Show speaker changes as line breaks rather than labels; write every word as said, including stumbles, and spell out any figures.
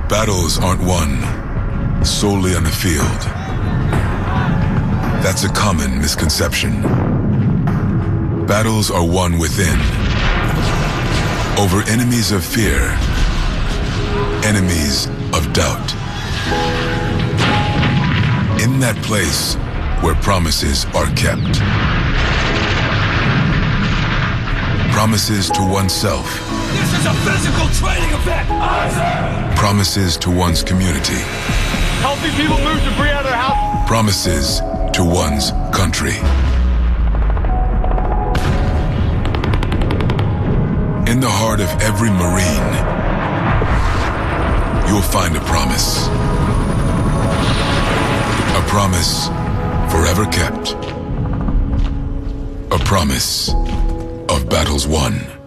Battles aren't won solely on the field. That's a common misconception. Battles are won within, over enemies of fear, enemies of doubt. In that place where promises are kept. Promises to oneself.
This is a physical training event!
Promises to one's community.
Helping people move debris out of their house.
Promises to one's country. In the heart of every Marine, you'll find a promise. A promise forever kept. A promise of battles won.